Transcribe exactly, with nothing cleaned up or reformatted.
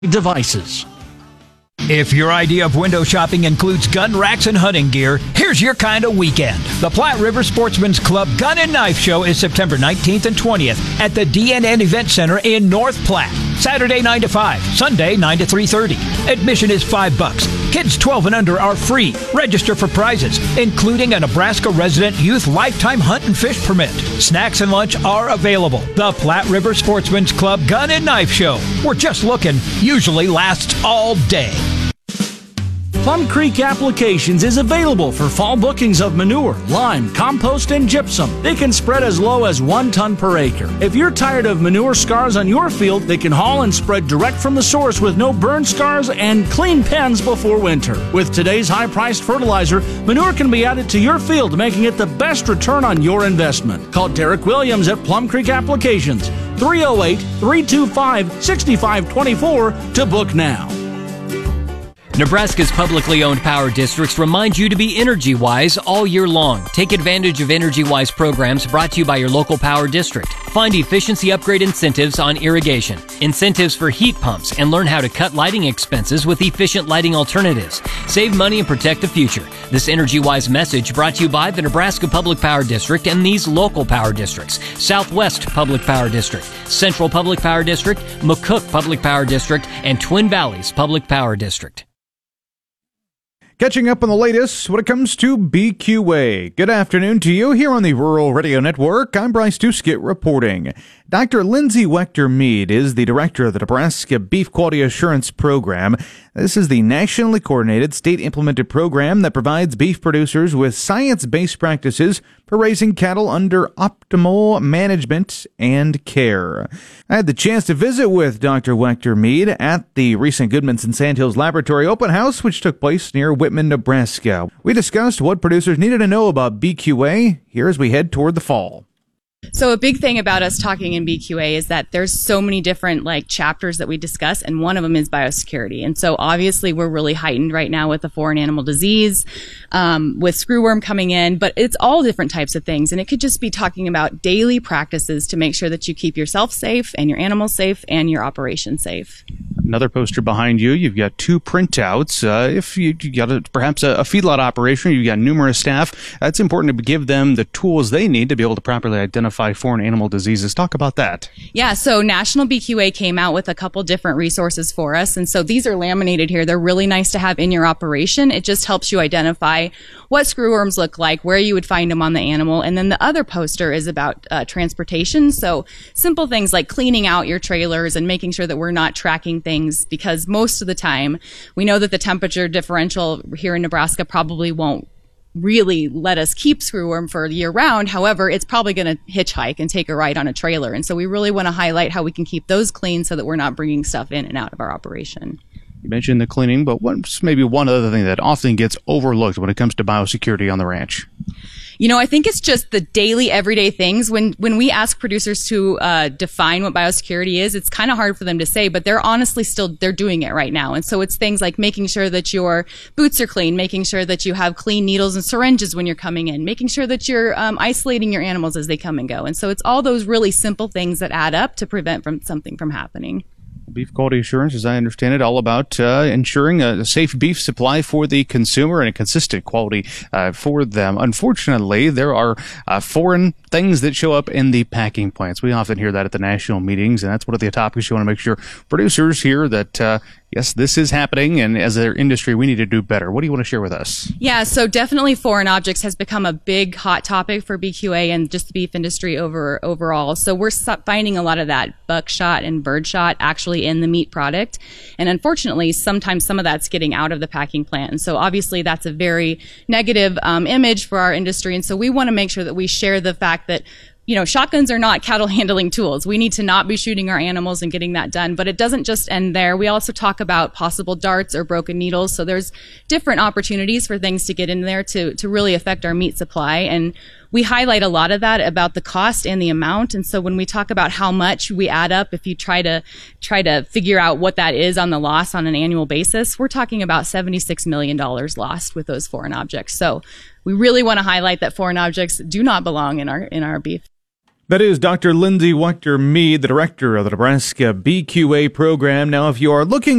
devices. If your idea of window shopping includes gun racks and hunting gear, here's your kind of weekend. The Platte River Sportsman's Club Gun and Knife Show is September nineteenth and twentieth at the D N N Event Center in North Platte. Saturday nine to five, Sunday nine to three thirty. Admission is five bucks. Kids twelve and under are free. Register for prizes, including a Nebraska resident youth lifetime hunt and fish permit. Snacks and lunch are available. The Platte River Sportsman's Club Gun and Knife Show. We're just looking. Usually lasts all day. Plum Creek Applications is available for fall bookings of manure, lime, compost, and gypsum. They can spread as low as one ton per acre. If you're tired of manure scars on your field, they can haul and spread direct from the source with no burn scars and clean pens before winter. With today's high-priced fertilizer, manure can be added to your field, making it the best return on your investment. Call Derek Williams at Plum Creek Applications, three oh eight, three two five, six five two four to book now. Nebraska's publicly owned power districts remind you to be energy-wise all year long. Take advantage of energy-wise programs brought to you by your local power district. Find efficiency upgrade incentives on irrigation, incentives for heat pumps, and learn how to cut lighting expenses with efficient lighting alternatives. Save money and protect the future. This energy-wise message brought to you by the Nebraska Public Power District and these local power districts: Southwest Public Power District, Central Public Power District, McCook Public Power District, and Twin Valleys Public Power District. Catching up on the latest when it comes to B Q A. Good afternoon to you here on the Rural Radio Network. I'm Bryce Duskett reporting. Doctor Lindsay Wechter-Mead is the director of the Nebraska Beef Quality Assurance Program. This is the nationally coordinated, state-implemented program that provides beef producers with science-based practices for raising cattle under optimal management and care. I had the chance to visit with Doctor Wechter-Mead at the recent Goodmanson Sandhills Laboratory Open House, which took place near Whitman, Nebraska. We discussed what producers needed to know about B Q A here as we head toward the fall. So a big thing about us talking in B Q A is that there's so many different like chapters that we discuss, and one of them is biosecurity. And so obviously we're really heightened right now with the foreign animal disease, um, with screwworm coming in, but it's all different types of things. And it could just be talking about daily practices to make sure that you keep yourself safe and your animals safe and your operation safe. Another poster behind you, you've got two printouts. Uh, if you, you got a, perhaps a, a feedlot operation, you've got numerous staff, it's important to give them the tools they need to be able to properly identify foreign animal diseases. Talk about that. Yeah, so National B Q A came out with a couple different resources for us. And so these are laminated here. They're really nice to have in your operation. It just helps you identify what screwworms look like, where you would find them on the animal. And then the other poster is about uh, transportation. So simple things like cleaning out your trailers and making sure that we're not tracking things, because most of the time we know that the temperature differential here in Nebraska probably won't really let us keep screwworm for year round. However, it's probably going to hitchhike and take a ride on a trailer. And so we really want to highlight how we can keep those clean so that we're not bringing stuff in and out of our operation. You mentioned the cleaning, but what's maybe one other thing that often gets overlooked when it comes to biosecurity on the ranch? You know, I think it's just the daily, everyday things. When when we ask producers to uh, define what biosecurity is, it's kind of hard for them to say, but they're honestly still, they're doing it right now. And so it's things like making sure that your boots are clean, making sure that you have clean needles and syringes when you're coming in, making sure that you're um, isolating your animals as they come and go. And so it's all those really simple things that add up to prevent from something from happening. Beef Quality Assurance, as I understand it, all about uh, ensuring a safe beef supply for the consumer and a consistent quality uh, for them. Unfortunately, there are uh, foreign things that show up in the packing plants. We often hear that at the national meetings, and that's one of the topics you want to make sure producers hear that, uh, yes, this is happening, and as their industry, we need to do better. What do you want to share with us? Yeah, so definitely foreign objects has become a big hot topic for B Q A and just the beef industry over overall. So we're finding a lot of that buckshot and birdshot actually in the meat product. And unfortunately, sometimes some of that's getting out of the packing plant. And so obviously that's a very negative um, image for our industry. And so we want to make sure that we share the fact that, you know, shotguns are not cattle handling tools. We need to not be shooting our animals and getting that done. But it doesn't just end there. We also talk about possible darts or broken needles. So there's different opportunities for things to get in there to, to really affect our meat supply. And we highlight a lot of that about the cost and the amount. And so when we talk about how much we add up, if you try to try to figure out what that is on the loss on an annual basis, we're talking about seventy-six million dollars lost with those foreign objects. So we really want to highlight that foreign objects do not belong in our in our beef. That is Doctor Lindsay Wechter Mead, the director of the Nebraska B Q A program. Now, if you are looking